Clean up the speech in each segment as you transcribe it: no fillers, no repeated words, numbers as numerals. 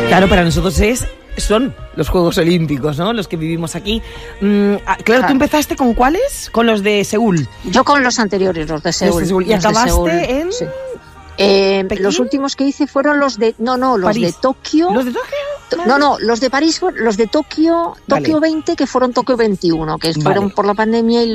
Claro, para nosotros son los Juegos Olímpicos, ¿no? Los que vivimos aquí. Claro, ¿tú empezaste con cuáles? Con los de Seúl. Yo con los anteriores, los de Seúl. Y acabaste en... Sí. Los últimos que hice fueron los de... los París. De Tokio. ¿Los de Tokio? No, los de París, los de Tokio, Tokio 20, que fueron Tokio 21, que fueron por la pandemia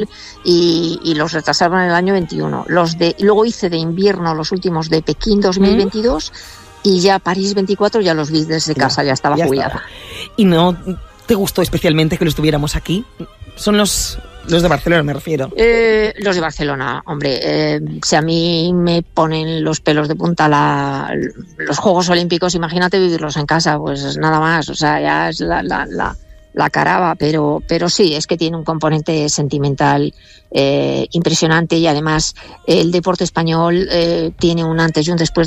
y los retrasaron en el año 21. Luego hice de invierno los últimos de Pekín 2022 y ya París 24 ya los vi desde casa, ya estaba jubilada. ¿Y no te gustó especialmente que lo estuviéramos aquí? Son los de Barcelona, me refiero. Los de Barcelona, hombre, si a mí me ponen los pelos de punta los Juegos Olímpicos, imagínate vivirlos en casa, pues nada más, o sea, ya es la caraba, pero sí, es que tiene un componente sentimental impresionante y además el deporte español tiene un antes y un después.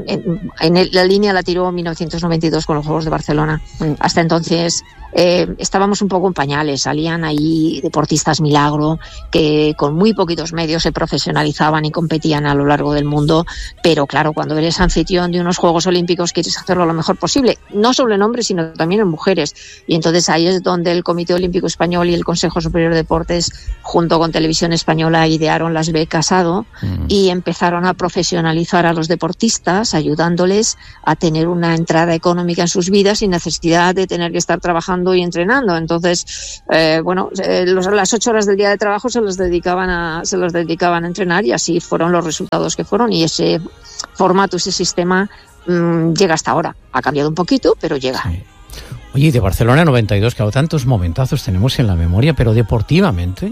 La línea la tiró en 1992 con los Juegos de Barcelona. Hasta entonces estábamos un poco en pañales, salían ahí deportistas milagro que con muy poquitos medios se profesionalizaban y competían a lo largo del mundo, pero claro, cuando eres anfitrión de unos Juegos Olímpicos quieres hacerlo lo mejor posible, no solo en hombres sino también en mujeres, y entonces ahí es donde el Comité Olímpico Español y el Consejo Superior de Deportes junto con Televisión Española idearon las becas ADO y empezaron a profesionalizar a los deportistas ayudándoles a tener una entrada económica en sus vidas sin necesidad de tener que estar trabajando y entrenando. Entonces, las 8 horas del día de trabajo se los dedicaban a entrenar y así fueron los resultados que fueron, y ese formato, ese sistema llega hasta ahora. Ha cambiado un poquito, pero llega. Sí. Oye, de Barcelona 92, claro, tantos momentazos tenemos en la memoria, pero deportivamente,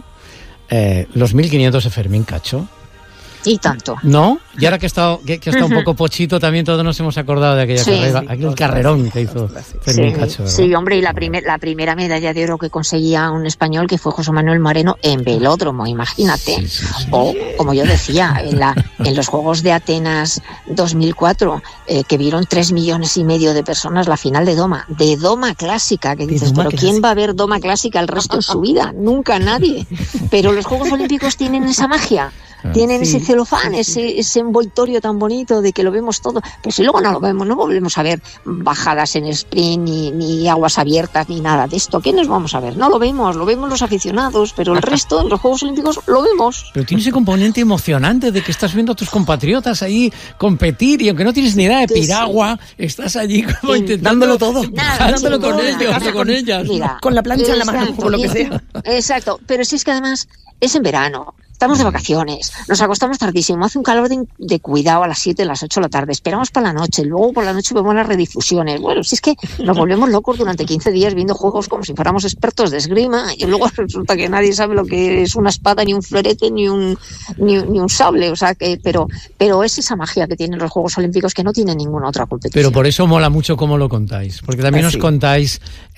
los 1500 de Fermín Cacho. Y tanto. ¿No? Y ahora que está un poco pochito, también todos nos hemos acordado de aquella carrera, aquel carrerón que hizo Fermín Cacho, ¿verdad? Sí, hombre, y la primera medalla de oro que conseguía un español, que fue José Manuel Moreno, en velódromo, imagínate. Sí. O, como yo decía, en los Juegos de Atenas 2004, que vieron 3,5 millones de personas la final de doma clásica, que dices, pero ¿quién va a ver doma clásica el resto de su vida? Nunca nadie. Pero los Juegos Olímpicos tienen esa magia. Tienen ese celofán, ese envoltorio tan bonito de que lo vemos todo. Pero si luego no lo vemos, no volvemos a ver bajadas en sprint, ni aguas abiertas, ni nada de esto. ¿Qué nos vamos a ver? No lo vemos los aficionados, pero el resto, en los Juegos Olímpicos, lo vemos. Pero tiene ese componente emocionante de que estás viendo a tus compatriotas ahí competir y aunque no tienes ni idea de piragua, estás allí como intentándolo todo. Dándolo con ellos o con ellas. Mira, con la plancha en la mano, o lo que sea. Exacto, pero si es que además es en verano. Estamos de vacaciones, nos acostamos tardísimo, hace un calor de cuidado a las 7, a las 8 de la tarde, esperamos para la noche, luego por la noche vemos las redifusiones. Bueno, si es que nos volvemos locos durante 15 días viendo juegos como si fuéramos expertos de esgrima y luego resulta que nadie sabe lo que es una espada, ni un florete, ni un sable, o sea que, pero es esa magia que tienen los Juegos Olímpicos que no tiene ninguna otra competición. Pero por eso mola mucho cómo lo contáis, porque también os contáis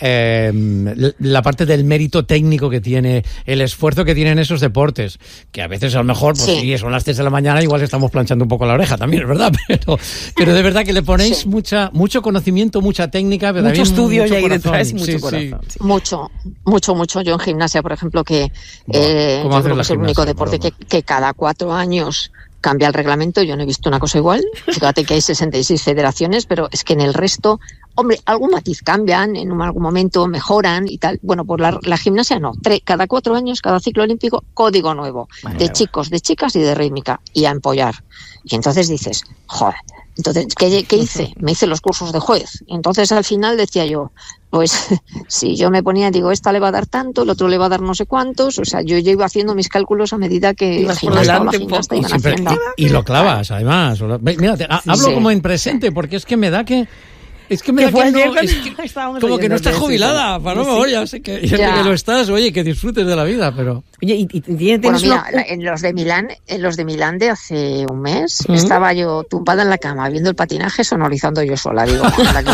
la parte del mérito técnico que tiene, el esfuerzo que tienen esos deportes, que a veces a lo mejor, pues sí, son las 3 de la mañana, igual estamos planchando un poco la oreja también, es verdad, pero de verdad que le ponéis mucho conocimiento, mucha técnica, pero mucho estudio y ahí detrás y mucho corazón. Sí. Mucho. Yo en gimnasia, por ejemplo, que yo creo que es el único deporte que cada 4 años cambia el reglamento. Yo no he visto una cosa igual. Fíjate que hay 66 federaciones, pero es que en el resto, hombre, algún matiz cambian, en algún momento mejoran y tal. Bueno, pues la gimnasia no. Cada 4 años, cada ciclo olímpico, código nuevo. De chicos, de chicas y de rítmica. Y a empollar. Y entonces dices, joder, entonces, ¿qué hice? Me hice los cursos de juez. Y entonces al final decía yo, pues si yo me ponía, digo, esta le va a dar tanto, el otro le va a dar no sé cuántos, o sea, yo iba haciendo mis cálculos a medida que la gimnasta iban haciendo. Y lo clavas, además. Mira, hablo como en presente, porque es que me da que... Es que me da que no, como que no estás jubilada, para no me ya sé que lo estás, oye, que disfrutes de la vida, pero... Oye, bueno, mira, en los de Milán de hace un mes, estaba yo tumbada en la cama viendo el patinaje sonorizando yo sola, digo,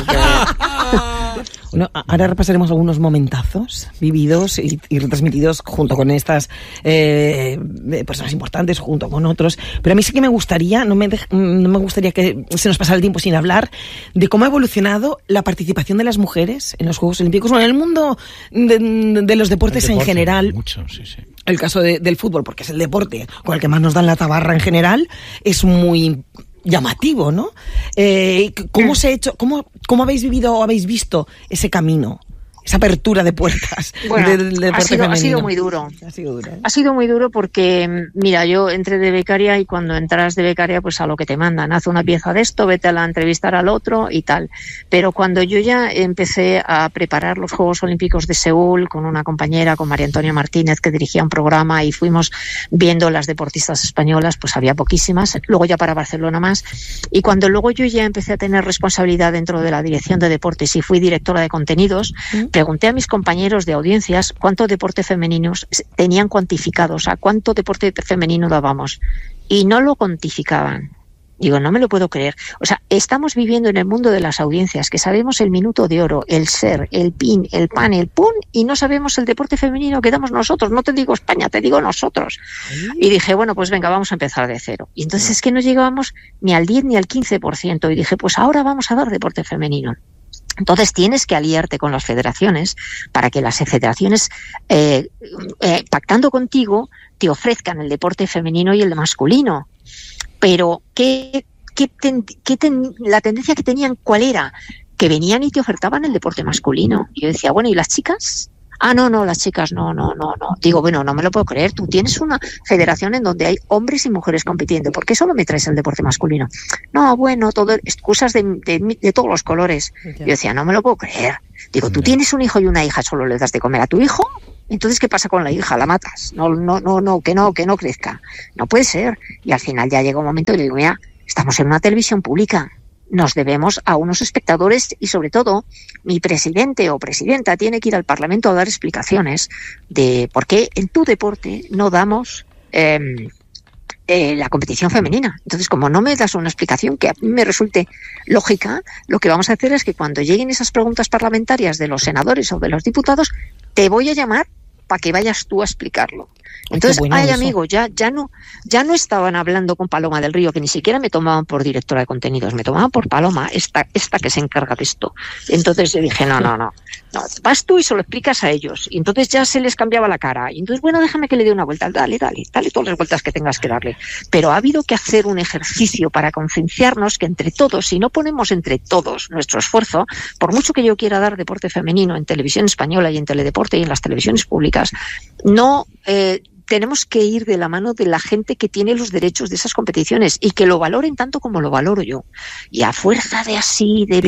Bueno, ahora repasaremos algunos momentazos vividos y retransmitidos junto con estas personas importantes, junto con otros. Pero a mí sí que me gustaría, no me gustaría que se nos pasara el tiempo sin hablar de cómo ha evolucionado la participación de las mujeres en los Juegos Olímpicos o en el mundo de los deportes en general. Mucho, sí. El caso del fútbol, porque es el deporte con el que más nos dan la tabarra en general, es muy llamativo, ¿no? ¿Cómo ¿Cómo habéis vivido o habéis visto ese camino? Esa apertura de puertas del deporte femenino. Ha sido muy duro. ¿Eh? Ha sido muy duro porque, mira, yo entré de becaria y cuando entras de becaria, pues a lo que te mandan. Haz una pieza de esto, vete a la entrevistar al otro y tal. Pero cuando yo ya empecé a preparar los Juegos Olímpicos de Seúl con una compañera, con María Antonia Martínez, que dirigía un programa y fuimos viendo las deportistas españolas, pues había poquísimas. Luego ya para Barcelona más. Y cuando luego yo ya empecé a tener responsabilidad dentro de la dirección de deportes y fui directora de contenidos, pregunté a mis compañeros de audiencias cuánto deporte femenino tenían cuantificado, o sea, cuánto deporte femenino dábamos. Y no lo cuantificaban. Digo, no me lo puedo creer. O sea, estamos viviendo en el mundo de las audiencias, que sabemos el minuto de oro, el ser, el pin, el pan, el pun, y no sabemos el deporte femenino que damos nosotros. No te digo España, te digo nosotros. Y dije, bueno, pues venga, vamos a empezar de cero. Y entonces es que no llegábamos ni al 10 ni al 15%. Y dije, pues ahora vamos a dar deporte femenino. Entonces tienes que aliarte con las federaciones para que las federaciones, pactando contigo, te ofrezcan el deporte femenino y el masculino. Pero la tendencia que tenían, ¿cuál era? Que venían y te ofertaban el deporte masculino. Y yo decía, bueno, ¿y las chicas? Ah, no, las chicas, no. Digo, bueno, no me lo puedo creer. Tú tienes una federación en donde hay hombres y mujeres compitiendo. ¿Por qué solo me traes el deporte masculino? No, bueno, todo excusas de todos los colores. Yo decía, no me lo puedo creer. Digo, tú tienes un hijo y una hija, ¿solo le das de comer a tu hijo? Entonces, ¿qué pasa con la hija? ¿La matas? No, que no crezca. No puede ser. Y al final ya llega un momento y le digo, mira, estamos en una televisión pública. Nos debemos a unos espectadores y, sobre todo, mi presidente o presidenta tiene que ir al Parlamento a dar explicaciones de por qué en tu deporte no damos la competición femenina. Entonces, como no me das una explicación que a mí me resulte lógica, lo que vamos a hacer es que cuando lleguen esas preguntas parlamentarias de los senadores o de los diputados, te voy a llamar para que vayas tú a explicarlo. Entonces, amigo, ya no estaban hablando con Paloma del Río, que ni siquiera me tomaban por directora de contenidos, me tomaban por Paloma, esta que se encarga de esto. Entonces yo dije, no, vas tú y se lo explicas a ellos. Y entonces ya se les cambiaba la cara. Y entonces, bueno, déjame que le dé una vuelta. Dale todas las vueltas que tengas que darle. Pero ha habido que hacer un ejercicio para concienciarnos que entre todos, si no ponemos entre todos nuestro esfuerzo, por mucho que yo quiera dar deporte femenino en televisión española y en teledeporte y en las televisiones públicas, no tenemos que ir de la mano de la gente que tiene los derechos de esas competiciones y que lo valoren tanto como lo valoro yo. Y a fuerza de así, de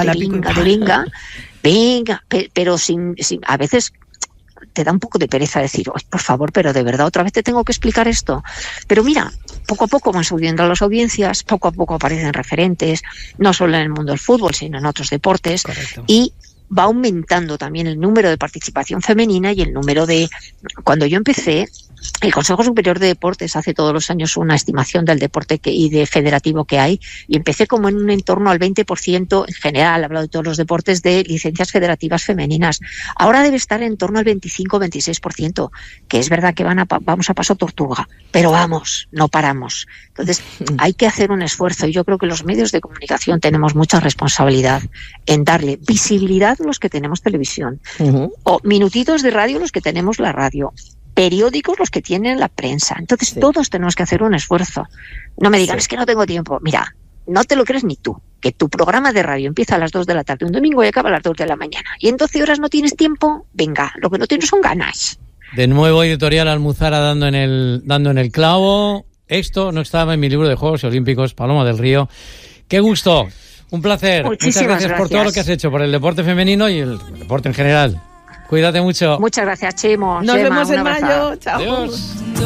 venga, pero sin a veces te da un poco de pereza decir, por favor, pero de verdad otra vez te tengo que explicar esto. Pero mira, poco a poco van subiendo las audiencias, poco a poco aparecen referentes, no solo en el mundo del fútbol, sino en otros deportes. Correcto. Y va aumentando también el número de participación femenina y el número de... Cuando yo empecé, el Consejo Superior de Deportes hace todos los años una estimación del deporte y de federativo que hay, y empecé como en un entorno al 20% en general, hablo de todos los deportes, de licencias federativas femeninas. Ahora debe estar en torno al 25-26%, que es verdad que vamos a paso tortuga, pero vamos, no paramos. Entonces hay que hacer un esfuerzo y yo creo que los medios de comunicación tenemos mucha responsabilidad en darle visibilidad a los que tenemos televisión, o minutitos de radio los que tenemos la radio, periódicos los que tienen la prensa. Entonces todos tenemos que hacer un esfuerzo. No me digan, es que no tengo tiempo. Mira, no te lo crees ni tú, que tu programa de radio empieza a las 2 de la tarde un domingo y acaba a las 2 de la mañana. Y en 12 horas no tienes tiempo. Venga, lo que no tienes son ganas. De nuevo, Editorial Almuzara dando en el clavo. Esto no estaba en mi libro de Juegos Olímpicos, Paloma del Río. ¡Qué gusto! Un placer. Muchas gracias por todo lo que has hecho por el deporte femenino y el deporte en general. Cuídate mucho. Muchas gracias, Chimo. Nos vemos en mayo. Chao. Adiós.